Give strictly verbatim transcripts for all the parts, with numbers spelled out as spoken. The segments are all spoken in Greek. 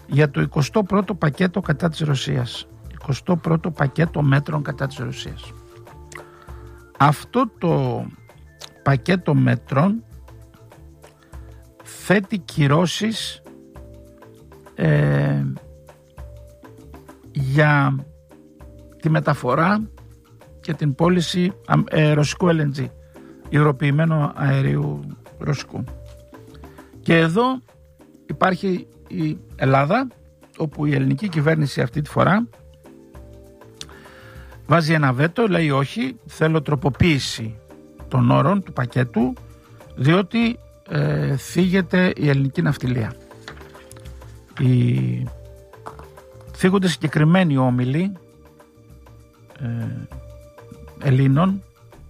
για το εικοστό πρώτο πακέτο κατά της Ρωσίας. εικοστό πρώτο πακέτο μέτρων κατά της Ρωσίας. Αυτό το πακέτο μέτρων θέτει κυρώσεις ε, για τη μεταφορά και την πώληση ε, ρωσικού ελ εν τζι, υγροποιημένου αερίου ρωσικού. Και εδώ υπάρχει η Ελλάδα, όπου η ελληνική κυβέρνηση αυτή τη φορά βάζει ένα βέτο, λέει όχι, θέλω τροποποίηση των όρων του πακέτου, διότι ε, θίγεται η ελληνική ναυτιλία. Οι... θίγονται συγκεκριμένοι όμιλοι ε, Ελλήνων,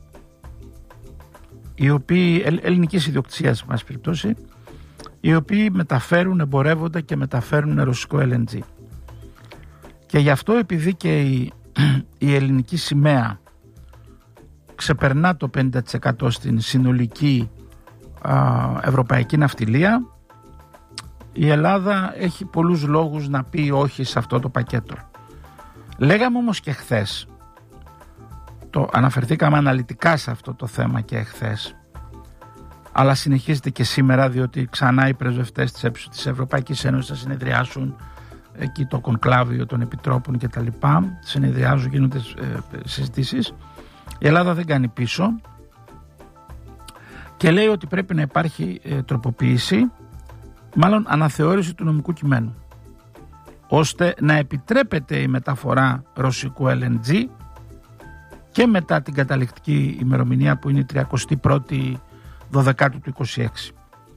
οι οποίοι, ελ, ελληνικής ιδιοκτησίας, μας περιπτώσει, οι οποίοι μεταφέρουν, εμπορεύονται και μεταφέρουν ρωσικό ελ εν τζι. Και γι' αυτό, επειδή και η, η ελληνική σημαία ξεπερνά το πενήντα τοις εκατό στην συνολική α, ευρωπαϊκή ναυτιλία, η Ελλάδα έχει πολλούς λόγους να πει όχι σε αυτό το πακέτο. Λέγαμε όμως και χθες, το αναφερθήκαμε αναλυτικά σε αυτό το θέμα και χθες, αλλά συνεχίζεται και σήμερα, διότι ξανά οι πρεσβευτές της, της Ευρωπαϊκής Ένωσης θα συνεδριάσουν, εκεί το κονκλάβιο των επιτρόπων και τα λοιπά, συνεδριάζουν, γίνονται ε, συζητήσεις. Η Ελλάδα δεν κάνει πίσω και λέει ότι πρέπει να υπάρχει ε, τροποποίηση, μάλλον αναθεώρηση του νομικού κειμένου, ώστε να επιτρέπεται η μεταφορά ρωσικού ελ εν τζι και μετά την καταληκτική ημερομηνία που είναι η τριαντάτη πρώτη δωδεκάτου του είκοσι έξι.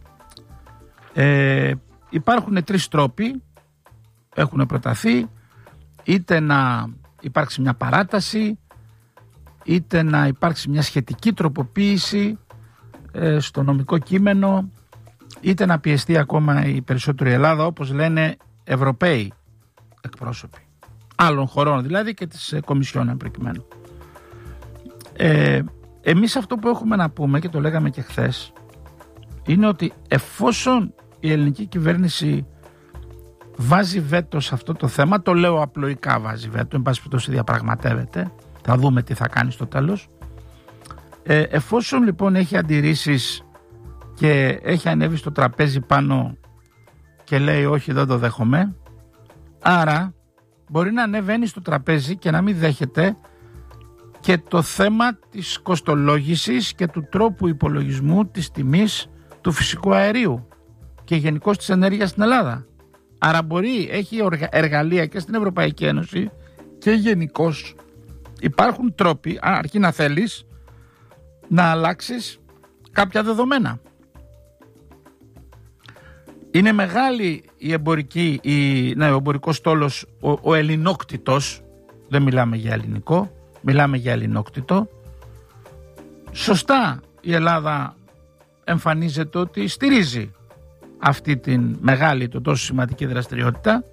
Ε, υπάρχουν τρεις τρόποι, έχουν προταθεί, είτε να υπάρξει μια παράταση, είτε να υπάρξει μια σχετική τροποποίηση ε, στο νομικό κείμενο, είτε να πιεστεί ακόμα η περισσότερη Ελλάδα, όπως λένε Ευρωπαίοι εκπρόσωποι άλλων χωρών, δηλαδή και της ε, Κομισιόν εν προκειμένου. Ε, εμείς αυτό που έχουμε να πούμε, και το λέγαμε και χθες, είναι ότι εφόσον η ελληνική κυβέρνηση βάζει βέτο σε αυτό το θέμα, το λέω απλοϊκά βάζει βέτο, εν πάση περιπτώσει διαπραγματεύεται, θα δούμε τι θα κάνει στο τέλος. Ε, εφόσον λοιπόν έχει αντιρρήσεις και έχει ανέβει στο τραπέζι πάνω και λέει όχι, δεν το δέχομαι, άρα μπορεί να ανεβαίνει στο τραπέζι και να μην δέχεται και το θέμα της κοστολόγησης και του τρόπου υπολογισμού της τιμής του φυσικού αερίου και γενικώς της ενέργειας στην Ελλάδα. Άρα μπορεί, έχει εργαλεία και στην Ευρωπαϊκή Ένωση και γενικώς υπάρχουν τρόποι, αρκεί να θέλεις, να αλλάξεις κάποια δεδομένα. Είναι μεγάλη η εμπορική, η, ναι, ο εμπορικός στόλος, ο, ο ελληνόκτητος, δεν μιλάμε για ελληνικό, μιλάμε για ελληνόκτητο. Σωστά η Ελλάδα εμφανίζεται ότι στηρίζει αυτή την μεγάλη, το τόσο σημαντική δραστηριότητα,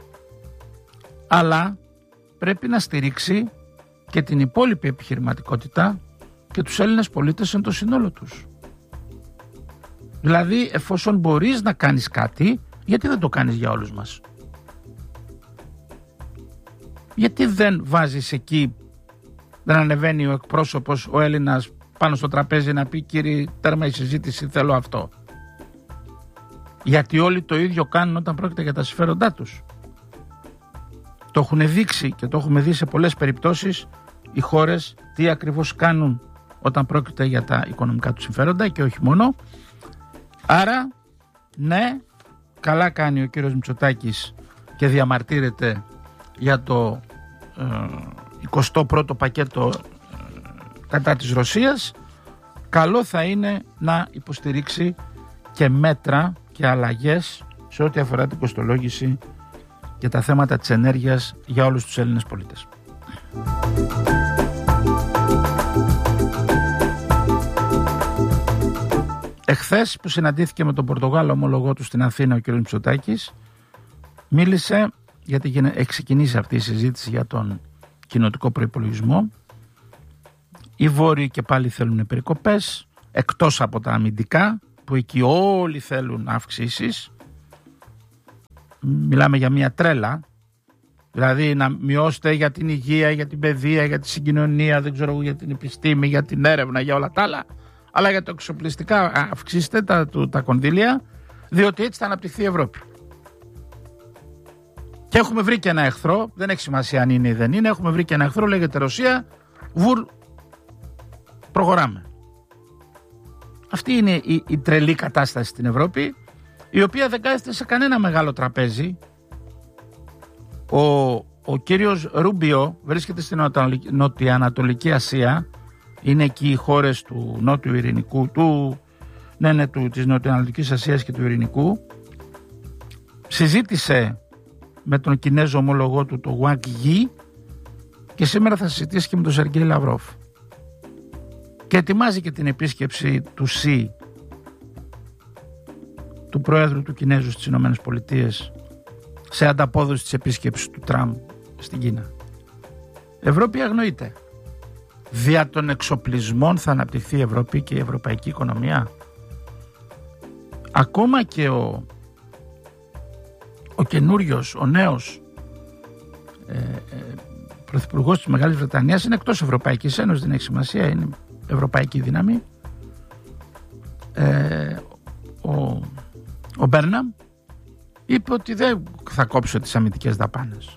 αλλά πρέπει να στηρίξει και την υπόλοιπη επιχειρηματικότητα και τους Έλληνες πολίτες εν το σύνολο τους. Δηλαδή, εφόσον μπορείς να κάνεις κάτι, γιατί δεν το κάνεις για όλους μας? Γιατί δεν βάζεις εκεί, δεν ανεβαίνει ο εκπρόσωπος, ο Έλληνας, πάνω στο τραπέζι να πει κύριε, τέρμα η συζήτηση, θέλω αυτό? Γιατί όλοι το ίδιο κάνουν όταν πρόκειται για τα συμφέροντά τους. Το έχουν δείξει και το έχουμε δει σε πολλές περιπτώσεις οι χώρες τι ακριβώς κάνουν όταν πρόκειται για τα οικονομικά του συμφέροντα και όχι μόνο. Άρα, ναι, καλά κάνει ο κύριος Μητσοτάκης και διαμαρτύρεται για το ε, εικοστό πρώτο πακέτο ε, κατά της Ρωσίας. Καλό θα είναι να υποστηρίξει και μέτρα και αλλαγές σε ό,τι αφορά την κοστολόγηση και τα θέματα της ενέργειας για όλους τους Έλληνες πολίτες. Εχθές που συναντήθηκε με τον Πορτογάλο ομολογό του στην Αθήνα, ο κ. Μητσοτάκης, μίλησε, γιατί έχει ξεκινήσει αυτή η συζήτηση για τον κοινοτικό προϋπολογισμό. Οι Βόρειοι και πάλι θέλουν περικοπές, εκτός από τα αμυντικά, που εκεί όλοι θέλουν αυξήσεις. μιλάμε για μια τρέλα, δηλαδή να μειώσετε για την υγεία, για την παιδεία, για τη συγκοινωνία, δεν ξέρω, για την επιστήμη, για την έρευνα, για όλα τα άλλα, αλλά για το εξοπλιστικά αυξήστε τα, τα κονδύλια, διότι έτσι θα αναπτυχθεί η Ευρώπη. Και έχουμε βρει και ένα εχθρό, δεν έχει σημασία αν είναι ή δεν είναι, έχουμε βρει και ένα εχθρό, λέγεται Ρωσία, βουρ, προχωράμε. Αυτή είναι η, η τρελή κατάσταση στην Ευρώπη, η οποία δεν κάθεται σε κανένα μεγάλο τραπέζι. Ο, ο κύριος Ρούμπιο βρίσκεται στην Νοτιοανατολική Ασία, είναι εκεί οι χώρες του Νότιου Ειρηνικού, του, ναι, ναι, του, της Νοτιοανατολικής Ασίας και του Ειρηνικού. Συζήτησε με τον Κινέζο ομολογό του, το Wang Yi, και σήμερα θα συζητήσει και με τον Σεργέη Λαυρόφ. Και ετοιμάζει και την επίσκεψη του Σι, του Προέδρου του Κινέζου στις Ηνωμένες Πολιτείες, σε ανταπόδοση της επίσκεψης του Τραμπ στην Κίνα. Ευρώπη αγνοείται. Δια των εξοπλισμών θα αναπτυχθεί η Ευρώπη και η ευρωπαϊκή οικονομία. Ακόμα και ο, ο καινούριος, ο νέος ε, ε, πρωθυπουργός της Μεγάλης Βρετανίας είναι εκτός Ευρωπαϊκής Ένωσης, δεν έχει σημασία, είναι ευρωπαϊκή δύναμη. Ε, ο, ο Μπέρναμ είπε ότι δεν θα κόψω τις αμυντικές δαπάνες.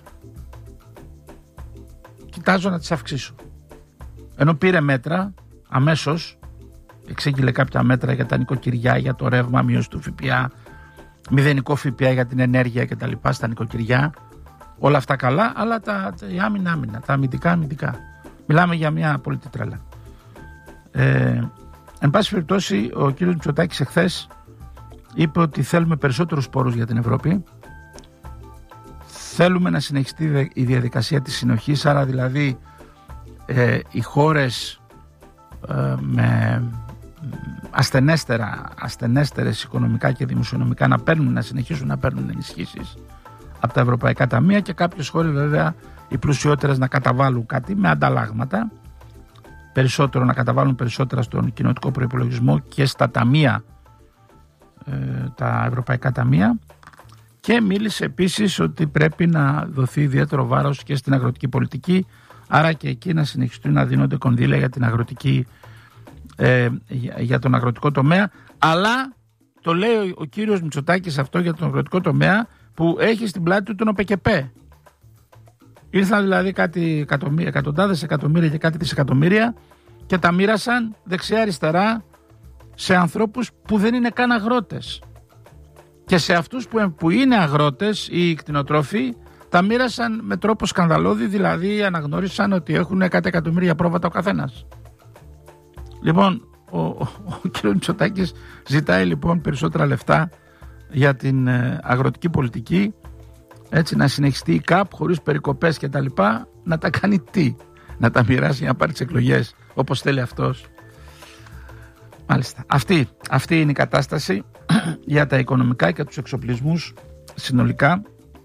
Κοιτάζω να τις αυξήσω. Ενώ πήρε μέτρα αμέσως, εξήγηλε κάποια μέτρα για τα νοικοκυριά, για το ρεύμα, μείωση του ΦΠΑ, μηδενικό ΦΠΑ για την ενέργεια κτλ. Στα νοικοκυριά. Όλα αυτά καλά, αλλά τα, τα η άμυνα, άμυνα, τα αμυντικά, αμυντικά. Μιλάμε για μια απόλυτη τρέλα. Ε, εν πάση περιπτώσει, ο κύριος Μητσοτάκης εχθές είπε ότι θέλουμε περισσότερους πόρους για την Ευρώπη. Θέλουμε να συνεχιστεί η διαδικασία της συνοχής, άρα δηλαδή ε, οι χώρες ε, με ασθενέστερα, ασθενέστερες οικονομικά και δημοσιονομικά να παίρνουν, να συνεχίσουν να παίρνουν ενισχύσεις από τα ευρωπαϊκά ταμεία, και κάποιες χώρες βέβαια οι πλουσιότερες να καταβάλουν κάτι με ανταλλάγματα, περισσότερο, να καταβάλουν περισσότερα στον κοινοτικό προϋπολογισμό και στα ταμεία, ε, τα ευρωπαϊκά ταμεία. Και μίλησε επίσης ότι πρέπει να δοθεί ιδιαίτερο βάρος και στην αγροτική πολιτική, άρα και εκεί να συνεχιστούν να δίνονται κονδύλια για την αγροτική, ε, για τον αγροτικό τομέα. Αλλά το λέει ο κύριος Μητσοτάκης αυτό για τον αγροτικό τομέα που έχει στην πλάτη του τον ΟΠΕΚΕΠΕ. Ήρθαν δηλαδή κάτι εκατοντάδες εκατομμύρια και κάτι δισεκατομμύρια και τα μοίρασαν δεξιά αριστερά σε ανθρώπους που δεν είναι καν αγρότες. Και σε αυτούς που, που είναι αγρότες ή κτηνοτρόφοι τα μοίρασαν με τρόπο σκανδαλώδη, δηλαδή αναγνώρισαν ότι έχουν κάτι εκατομμύρια πρόβατα ο καθένας. Λοιπόν, ο, ο, ο κ. Μητσοτάκης ζητάει λοιπόν περισσότερα λεφτά για την ε, αγροτική πολιτική, έτσι να συνεχιστεί η ΚΑΠ χωρίς περικοπές και τα λοιπά, να τα κάνει τι, να τα μοιράσει για να πάρει τις εκλογές όπως θέλει αυτός. Μάλιστα, αυτή, αυτή είναι η κατάσταση για τα οικονομικά και τους εξοπλισμούς συνολικά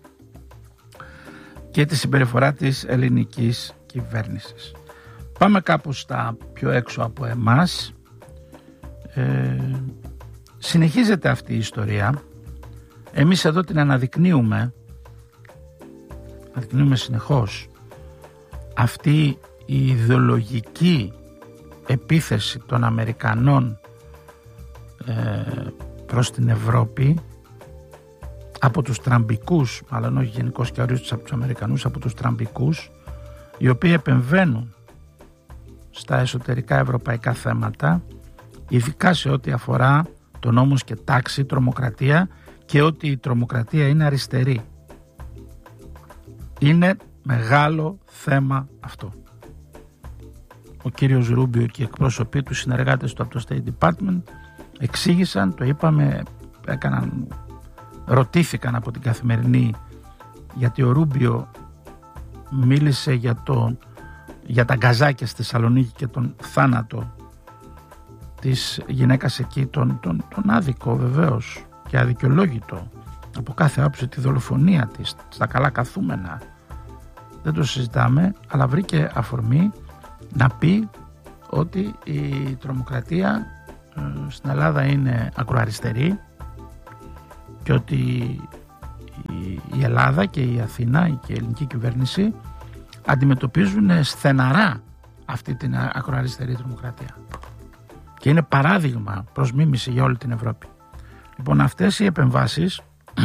και τη συμπεριφορά της ελληνικής κυβέρνησης. Πάμε κάπως στα πιο έξω από εμάς. Ε, συνεχίζεται αυτή η ιστορία. Εμείς εδώ την αναδεικνύουμε, αναδεικνύουμε συνεχώς αυτή η ιδεολογική επίθεση των Αμερικανών ε, προς την Ευρώπη από τους τραμπικούς, μάλλον όχι γενικώς και ορίως από τους Αμερικανούς, από τους τραμπικούς, οι οποίοι επεμβαίνουν στα εσωτερικά ευρωπαϊκά θέματα, ειδικά σε ό,τι αφορά το νόμος και τάξη, τρομοκρατία, και ότι η τρομοκρατία είναι αριστερή. Είναι μεγάλο θέμα αυτό. Ο κύριος Ρούμπιο και οι εκπρόσωποι του, συνεργάτες του από το State Department, εξήγησαν, το είπαμε, έκαναν, ρωτήθηκαν από την Καθημερινή, γιατί ο Ρούμπιο μίλησε για, το, για τα γκαζάκια στη Θεσσαλονίκη και τον θάνατο της γυναίκας εκεί, τον, τον, τον άδικο βεβαίως και αδικαιολόγητο από κάθε άποψη, τη δολοφονία της στα καλά καθούμενα, δεν το συζητάμε, αλλά βρήκε αφορμή να πει ότι η τρομοκρατία ε, στην Ελλάδα είναι ακροαριστερή και ότι η η Ελλάδα και η Αθήνα και η ελληνική κυβέρνηση αντιμετωπίζουν στεναρά αυτή την ακροαριστερή τρομοκρατία. Και είναι παράδειγμα προς μίμηση για όλη την Ευρώπη. Λοιπόν, αυτές οι επεμβάσεις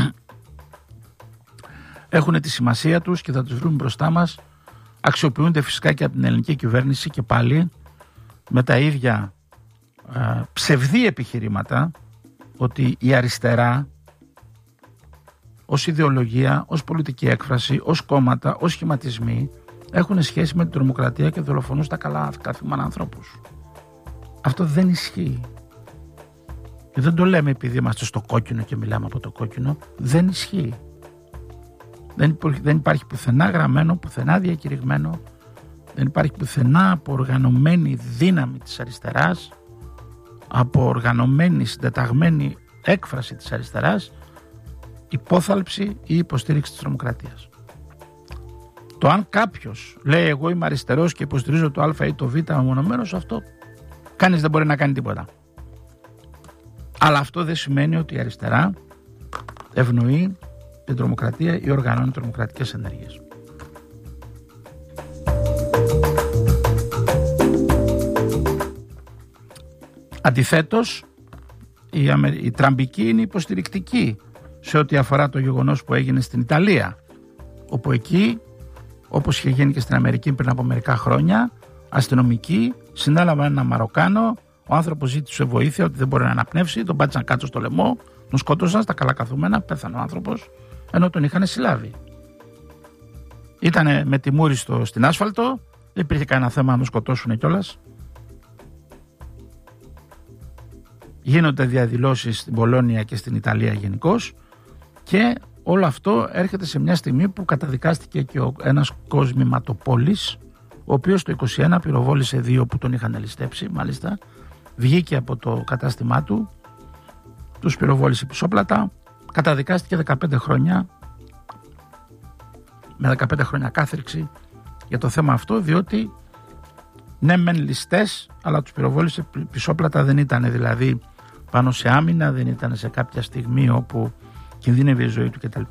έχουν τη σημασία τους και θα τους βρούμε μπροστά μας. Αξιοποιούνται φυσικά και από την ελληνική κυβέρνηση και πάλι με τα ίδια ε, ψευδή επιχειρήματα ότι η αριστερά ως ιδεολογία, ως πολιτική έκφραση, ως κόμματα, ως σχηματισμοί έχουν σχέση με την τρομοκρατία και δολοφονούν στα καλά καθήμενα ανθρώπους. Αυτό δεν ισχύει. Και δεν το λέμε επειδή είμαστε στο κόκκινο και μιλάμε από το κόκκινο. Δεν ισχύει. Δεν υπάρχει, δεν υπάρχει πουθενά γραμμένο, πουθενά διακηρυγμένο, δεν υπάρχει πουθενά από οργανωμένη δύναμη της αριστεράς, από οργανωμένη συντεταγμένη έκφραση της αριστεράς, υπόθαλψη ή υποστήριξη της τρομοκρατίας. Το αν κάποιος λέει εγώ είμαι αριστερός και υποστηρίζω το α ή το β μεμονωμένος, αυτό κανείς δεν μπορεί να κάνει τίποτα. Αλλά αυτό δεν σημαίνει ότι η αριστερά ευνοεί την τρομοκρατία ή οργανώνει τρομοκρατικές ενέργειες. Αντιθέτως, η, Αμε... η τραμπική είναι υποστηρικτική σε ό,τι αφορά το γεγονός που έγινε στην Ιταλία, όπου εκεί, όπως είχε γίνει και στην Αμερική πριν από μερικά χρόνια, αστυνομικοί συνέλαβαν ένα Μαροκάνο, ο άνθρωπος ζήτησε βοήθεια ότι δεν μπορεί να αναπνεύσει, τον πάτησαν κάτω στο λαιμό, τον σκότωσαν στα καλά καθούμενα, πέθανε ο άνθρωπος, ενώ τον είχαν συλλάβει. Ήτανε με τη μούρη στο, στην άσφαλτο, δεν υπήρχε κανένα θέμα να τον σκοτώσουν κιόλας. Γίνονται διαδηλώσεις στην Πολώνια και στην Ιταλία γενικώς και όλο αυτό έρχεται σε μια στιγμή που καταδικάστηκε και ο, ένας κοσμηματοπόλης, ο οποίος το είκοσι ένα πυροβόλησε δύο που τον είχαν ληστέψει, μάλιστα, βγήκε από το κατάστημά του, τους πυροβόλησε πισόπλατα, καταδικάστηκε δεκαπέντε χρόνια, με δεκαπέντε χρόνια κάθριξη για το θέμα αυτό, διότι ναι μεν ληστές, αλλά τους πυροβόλησε πισόπλατα, δεν ήταν δηλαδή πάνω σε άμυνα, δεν ήταν σε κάποια στιγμή όπου κινδύνευε η ζωή του κτλ.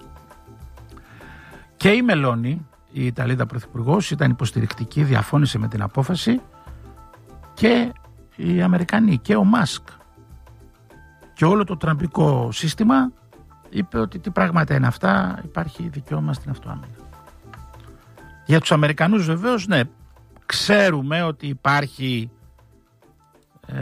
Και η Μελώνη, η Ιταλίδα πρωθυπουργός, ήταν υποστηρικτική, διαφώνησε με την απόφαση, και οι Αμερικανοί και ο Μάσκ και όλο το τραμπικό σύστημα είπε ότι τι πράγματα είναι αυτά, υπάρχει δικαίωμα στην αυτοάμυνα. Για τους Αμερικανούς βεβαίως, ναι, ξέρουμε ότι υπάρχει ε,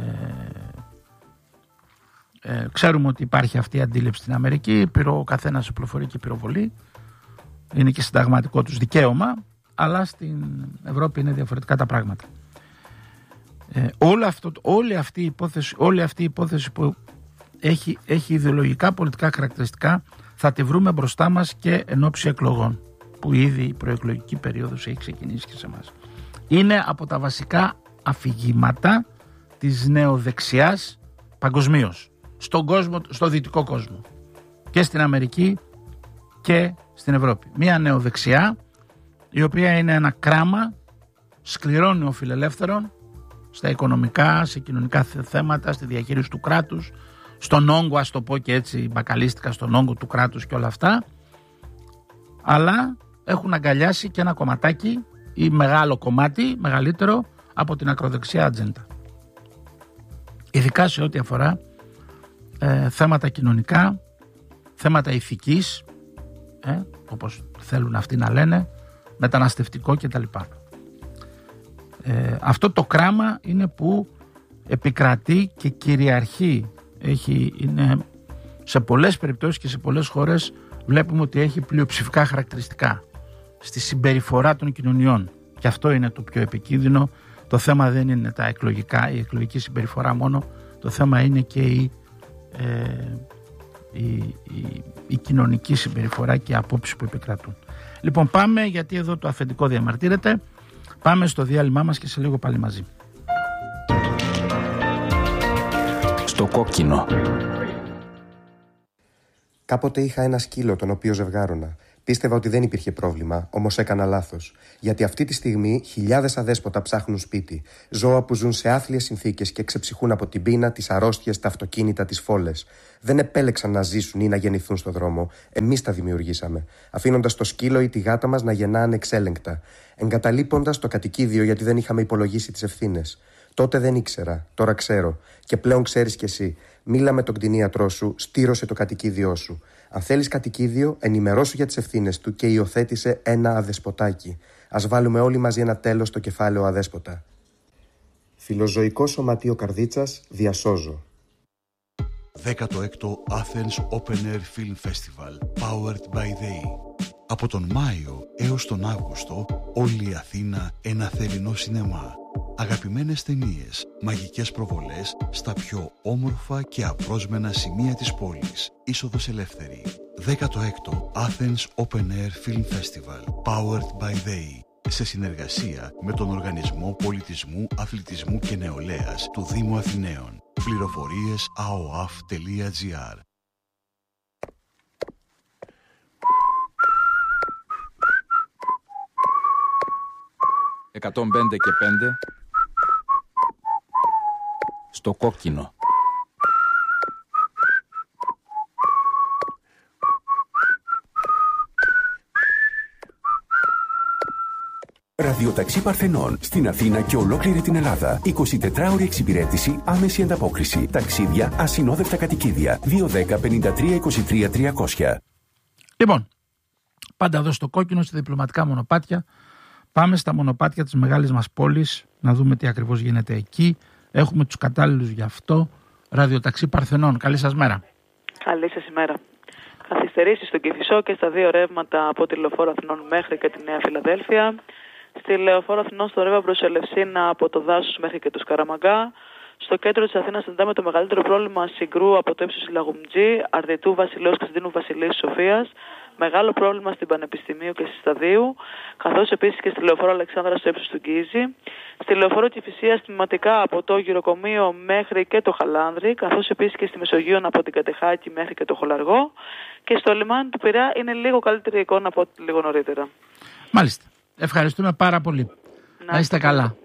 ε, ξέρουμε ότι υπάρχει αυτή η αντίληψη στην Αμερική, πυρο, ο καθένας πληροφορική πυροβολή, είναι και συνταγματικό τους δικαίωμα, αλλά στην Ευρώπη είναι διαφορετικά τα πράγματα. Ε, όλο αυτό, όλη, αυτή η υπόθεση, όλη αυτή η υπόθεση που έχει, έχει ιδεολογικά πολιτικά χαρακτηριστικά θα τη βρούμε μπροστά μας και εν ώψη εκλογών, που ήδη η προεκλογική περίοδος έχει ξεκινήσει και σε εμάς. Είναι από τα βασικά αφηγήματα της νεοδεξιάς παγκοσμίως, στον κόσμο, στο δυτικό κόσμο, και στην Αμερική και στην Ευρώπη. Μία νεοδεξιά η οποία είναι ένα κράμα σκληρών νεοφιλελεύθερων στα οικονομικά, σε κοινωνικά θέματα, στη διαχείριση του κράτους, στον όγκο, ας το πω και έτσι μπακαλίστικα, στον όγκο του κράτους και όλα αυτά, αλλά έχουν αγκαλιάσει και ένα κομματάκι ή μεγάλο κομμάτι, μεγαλύτερο από την ακροδεξιά ατζέντα. Ειδικά σε ό,τι αφορά ε, θέματα κοινωνικά, θέματα ηθικής, ε, όπως θέλουν αυτοί να λένε, μεταναστευτικό κτλ. Ε, αυτό το κράμα είναι που επικρατεί και κυριαρχεί. Έχει, είναι, σε πολλές περιπτώσεις και σε πολλές χώρες βλέπουμε ότι έχει πλειοψηφικά χαρακτηριστικά στη συμπεριφορά των κοινωνιών, και αυτό είναι το πιο επικίνδυνο. Το θέμα δεν είναι τα εκλογικά, η εκλογική συμπεριφορά μόνο, το θέμα είναι και η, ε, η, η, η κοινωνική συμπεριφορά και οι απόψεις που επικρατούν. Λοιπόν, πάμε, γιατί εδώ το αφεντικό διαμαρτύρεται, πάμε στο διάλειμμά μας και σε λίγο πάλι μαζί. Στο κόκκινο. Κάποτε είχα ένα σκύλο τον οποίο ζευγάρωνα. Πίστευα ότι δεν υπήρχε πρόβλημα, όμως έκανα λάθος. Γιατί αυτή τη στιγμή χιλιάδες αδέσποτα ψάχνουν σπίτι. Ζώα που ζουν σε άθλιες συνθήκες και ξεψυχούν από την πείνα, τις αρρώστιες, τα αυτοκίνητα, τις φόλες. Δεν επέλεξαν να ζήσουν ή να γεννηθούν στο δρόμο. Εμείς τα δημιουργήσαμε. Αφήνοντας το σκύλο ή τη γάτα μας να γεννά ανεξέλεγκτα. Εγκαταλείποντας το κατοικίδιο γιατί δεν είχαμε υπολογίσει τις ευθύνες. Τότε δεν ήξερα, τώρα ξέρω. Και πλέον ξέρεις κι εσύ. Μίλα με τον κτηνίατρό σου, στήρωσε το κατοικίδιό σου. Αν θέλεις κατοικίδιο, ενημερώσου για τις ευθύνες του και υιοθέτησε ένα αδεσποτάκι. Ας βάλουμε όλοι μαζί ένα τέλος στο κεφάλαιο αδέσποτα. Φιλοζωικό Σωματείο Καρδίτσας, διασώζω. δέκατο έκτο Athens Open Air Film Festival, powered by they. Από τον Μάιο έως τον Αύγουστο, όλη η Αθήνα ένα θερινό σινεμά. Αγαπημένες ταινίες, μαγικές προβολές στα πιο όμορφα και απρόσμενα σημεία της πόλης. Είσοδος ελεύθερη. δέκατο έκτο Athens Open Air Film Festival, powered by they. Σε συνεργασία με τον Οργανισμό Πολιτισμού, Αθλητισμού και Νεολαίας του Δήμου Αθηναίων. Πληροφορίες a o a f τελεία g r. εκατόν πέντε και πέντε στο κόκκινο. Ραδιοταξί Παρθενών στην Αθήνα και ολόκληρη την Ελλάδα. εικοσιτετράωρη εξυπηρέτηση, άμεση ανταπόκριση. Ταξίδια, ασυνόδευτα κατοικίδια. δύο ένα μηδέν πέντε τρία είκοσι τρία τριακόσια. Λοιπόν, πάντα εδώ στο κόκκινο, στα διπλωματικά μονοπάτια. Πάμε στα μονοπάτια της μεγάλης μας πόλης να δούμε τι ακριβώς γίνεται εκεί. Έχουμε τους κατάλληλους γι' αυτό. Ραδιοταξί Παρθενών. Καλή σας μέρα. Καλή σας ημέρα. Καθυστερήσεις στον Κηφισό και στα δύο ρεύματα από τη Λεωφόρο Αθηνών μέχρι και τη Νέα Φιλαδέλφια. Στη Λεωφόρο Αθηνών στο ρεύμα προς Ελευσίνα από το Δάσος μέχρι και το Σκαραμαγκά. Στο κέντρο της Αθήνας συναντάμε το μεγαλύτερο πρόβλημα Συγκρού από το ύψος Λαγουμτζή, Αρδιτού Βασιλέως Κωνσταντίνου Βασιλείου Σοφίας. Μεγάλο πρόβλημα στην Πανεπιστημίου και στη Σταδίου, καθώς επίσης και στη Λεωφόρο Αλεξάνδρα στο ύψος του Γκίζη. Στη Λεωφόρο Κηφισίας τμηματικά από το Γυροκομείο μέχρι και το Χαλάνδρη, καθώς επίσης και στη Μεσογείων από την Κατεχάκη μέχρι και το Χολαργό. Και στο λιμάνι του Πειραιά είναι λίγο καλύτερη εικόνα από ό,τι λίγο νωρίτερα. Μάλιστα. Ευχαριστούμε πάρα πολύ. Να, να είστε καλά.